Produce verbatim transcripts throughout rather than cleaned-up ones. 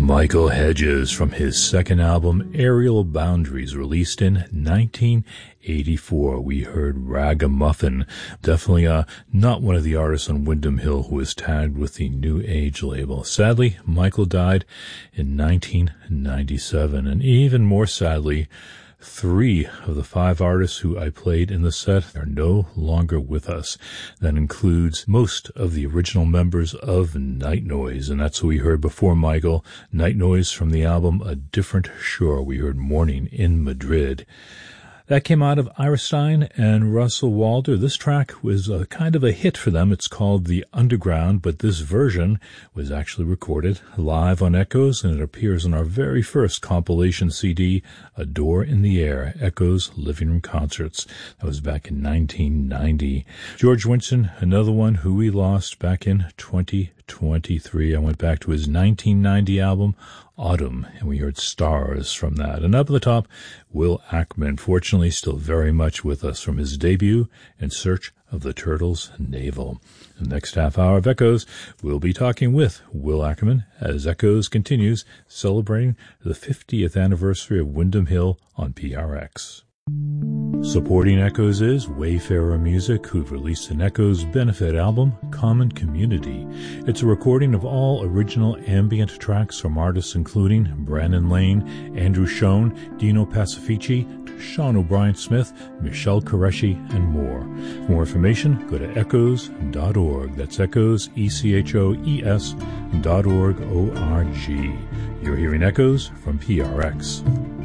Michael Hedges from his second album, Aerial Boundaries, released in nineteen eighty-four. We heard Ragamuffin, definitely uh, not one of the artists on Windham Hill who was tagged with the New Age label. Sadly, Michael died in nineteen ninety-seven, and even more sadly, three of the five artists who I played in the set are no longer with us. That includes most of the original members of Night Noise, and that's who we heard before Michael. Night Noise from the album A Different Shore. We heard Morning in Madrid. That came out of Ira Stein and Russell Walder. This track was a kind of a hit for them. It's called The Underground, but this version was actually recorded live on Echoes, and it appears on our very first compilation C D, A Door in the Air, Echoes Living Room Concerts. That was back in nineteen ninety. George Winston, another one who we lost back in twenty twenty-three. I went back to his nineteen ninety album, Autumn, and we heard Stars from that. And up at the top, Will Ackerman, fortunately still very much with us from his debut, In Search of the Turtle's Navel. The next half hour of Echoes, we'll be talking with Will Ackerman as Echoes continues celebrating the fiftieth anniversary of Windham Hill on P R X. Supporting Echoes is Wayfarer Music, who've released an Echoes benefit album, Common Community. It's a recording of all original ambient tracks from artists including Brandon Lane, Andrew Schoen, Dino Pacifici, Sean O'Brien Smith, Michelle Qureshi, and more. For more information, go to echoes dot org. That's Echoes, E C H O E S dot org, O R G. You're hearing Echoes from P R X.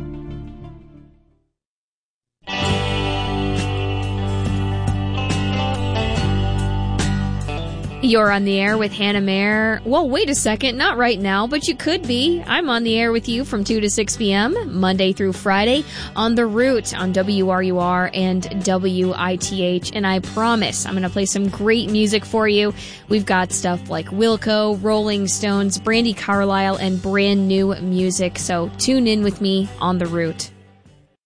You're on the air with Hannah Mayer. Well, wait a second, not right now, but you could be. I'm on the air with you from two to six p.m., Monday through Friday, on The Root on W R U R and W I T H. And I promise I'm going to play some great music for you. We've got stuff like Wilco, Rolling Stones, Brandi Carlile, and brand new music. So tune in with me on The Root.